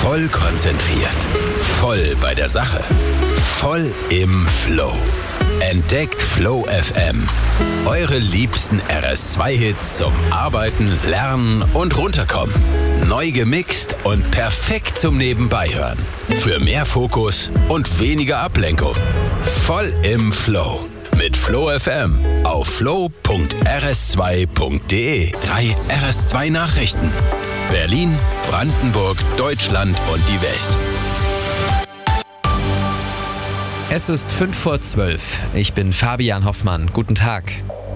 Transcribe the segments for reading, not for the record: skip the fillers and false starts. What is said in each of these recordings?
Voll konzentriert. Voll bei der Sache. Voll im Flow. Entdeckt Flow FM. Eure liebsten RS2-Hits zum Arbeiten, Lernen und Runterkommen. Neu gemixt und perfekt zum Nebenbeihören. Für mehr Fokus und weniger Ablenkung. Voll im Flow. Mit Flow FM auf flow.rs2.de. 3 RS2 Nachrichten. Berlin, Brandenburg, Deutschland und die Welt. Es ist 11:05. Ich bin Fabian Hoffmann. Guten Tag.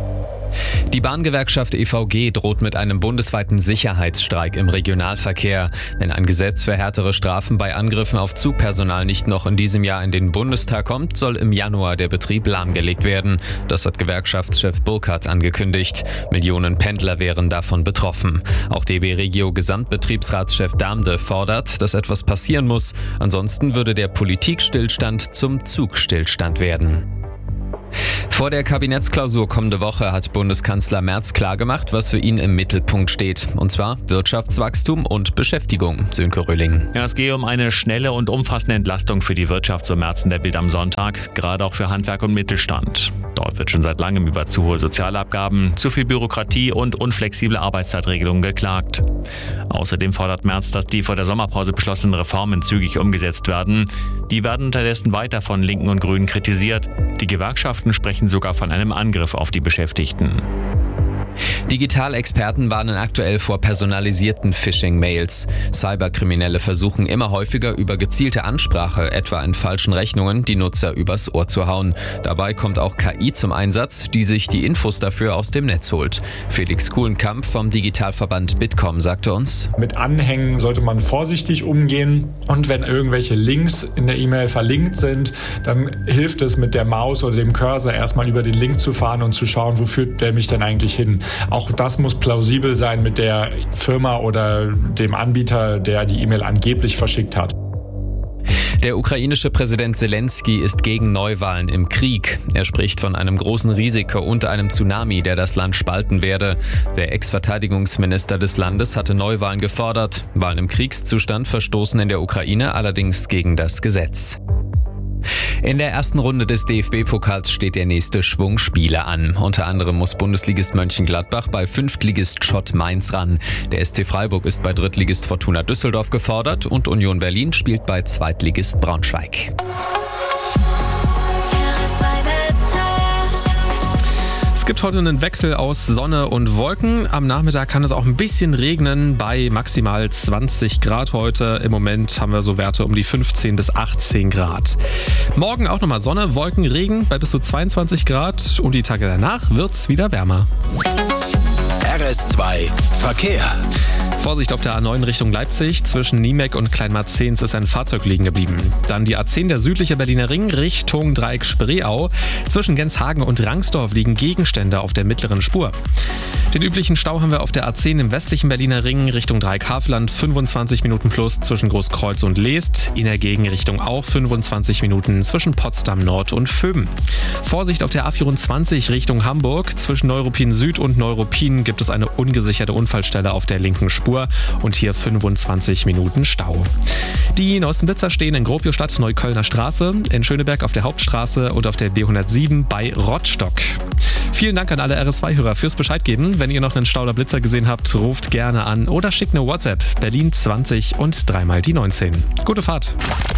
Die Bahngewerkschaft EVG droht mit einem bundesweiten Sicherheitsstreik im Regionalverkehr. Wenn ein Gesetz für härtere Strafen bei Angriffen auf Zugpersonal nicht noch in diesem Jahr in den Bundestag kommt, soll im Januar der Betrieb lahmgelegt werden. Das hat Gewerkschaftschef Burkhardt angekündigt. Millionen Pendler wären davon betroffen. Auch DB Regio Gesamtbetriebsratschef Damde fordert, dass etwas passieren muss. Ansonsten würde der Politikstillstand zum Zugstillstand werden. Vor der Kabinettsklausur kommende Woche hat Bundeskanzler Merz klargemacht, was für ihn im Mittelpunkt steht. Und zwar Wirtschaftswachstum und Beschäftigung. Sönke Röhling. Ja, es gehe um eine schnelle und umfassende Entlastung für die Wirtschaft, so Merz in der Bild am Sonntag, gerade auch für Handwerk und Mittelstand. Dort wird schon seit langem über zu hohe Sozialabgaben, zu viel Bürokratie und unflexible Arbeitszeitregelungen geklagt. Außerdem fordert Merz, dass die vor der Sommerpause beschlossenen Reformen zügig umgesetzt werden. Die werden unterdessen weiter von Linken und Grünen kritisiert. Die Gewerkschaften sprechen sogar von einem Angriff auf die Beschäftigten. Digitalexperten warnen aktuell vor personalisierten Phishing-Mails. Cyberkriminelle versuchen immer häufiger über gezielte Ansprache, etwa in falschen Rechnungen, die Nutzer übers Ohr zu hauen. Dabei kommt auch KI zum Einsatz, die sich die Infos dafür aus dem Netz holt. Felix Kuhlenkamp vom Digitalverband Bitkom sagte uns: Mit Anhängen sollte man vorsichtig umgehen, und wenn irgendwelche Links in der E-Mail verlinkt sind, dann hilft es mit der Maus oder dem Cursor erstmal über den Link zu fahren und zu schauen, wo führt der mich denn eigentlich hin. Auch das muss plausibel sein mit der Firma oder dem Anbieter, der die E-Mail angeblich verschickt hat. Der ukrainische Präsident Zelensky ist gegen Neuwahlen im Krieg. Er spricht von einem großen Risiko und einem Tsunami, der das Land spalten werde. Der Ex-Verteidigungsminister des Landes hatte Neuwahlen gefordert. Wahlen im Kriegszustand verstoßen in der Ukraine allerdings gegen das Gesetz. In der ersten Runde des DFB-Pokals steht der nächste Schwung Spiele an. Unter anderem muss Bundesligist Mönchengladbach bei Fünftligist Schott Mainz ran. Der SC Freiburg ist bei Drittligist Fortuna Düsseldorf gefordert und Union Berlin spielt bei Zweitligist Braunschweig. Es gibt heute einen Wechsel aus Sonne und Wolken. Am Nachmittag kann es auch ein bisschen regnen bei maximal 20 Grad heute. Im Moment haben wir so Werte um die 15 bis 18 Grad. Morgen auch nochmal Sonne, Wolken, Regen bei bis zu 22 Grad und die Tage danach wird's wieder wärmer. RS2 Verkehr. Vorsicht auf der A9 Richtung Leipzig. Zwischen Niemek und Kleinmarzehns ist ein Fahrzeug liegen geblieben. Dann die A10, der südliche Berliner Ring, Richtung Dreieck Spreeau. Zwischen Genshagen und Rangsdorf liegen Gegenstände auf der mittleren Spur. Den üblichen Stau haben wir auf der A10 im westlichen Berliner Ring Richtung Dreieck-Havelland 25 Minuten plus zwischen Großkreuz und Leest. In der Gegenrichtung auch 25 Minuten zwischen Potsdam Nord und Vöben. Vorsicht auf der A24 Richtung Hamburg. Zwischen Neuruppin Süd und Neuruppin gibt es eine ungesicherte Unfallstelle auf der linken Spur und hier 25 Minuten Stau. Die neuesten Blitzer stehen in Gropiusstadt, Neuköllner Straße, in Schöneberg auf der Hauptstraße und auf der B107 bei Rottstock. Vielen Dank an alle RS2-Hörer fürs Bescheid geben. Wenn ihr noch einen Stau oder Blitzer gesehen habt, ruft gerne an oder schickt eine WhatsApp. Berlin 20 und 3 mal die 19. Gute Fahrt.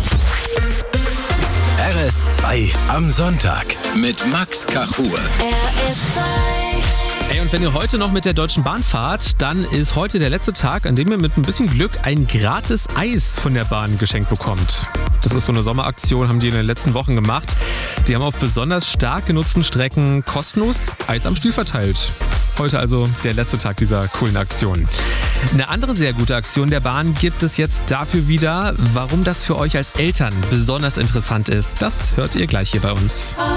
RS2 am Sonntag mit Max Kachur. RS2. Ey, und wenn ihr heute noch mit der Deutschen Bahn fahrt, dann ist heute der letzte Tag, an dem ihr mit ein bisschen Glück ein gratis Eis von der Bahn geschenkt bekommt. Das ist so eine Sommeraktion, haben die in den letzten Wochen gemacht. Die haben auf besonders stark genutzten Strecken kostenlos Eis am Stiel verteilt. Heute also der letzte Tag dieser coolen Aktion. Eine andere sehr gute Aktion der Bahn gibt es jetzt dafür wieder. Warum das für euch als Eltern besonders interessant ist, das hört ihr gleich hier bei uns.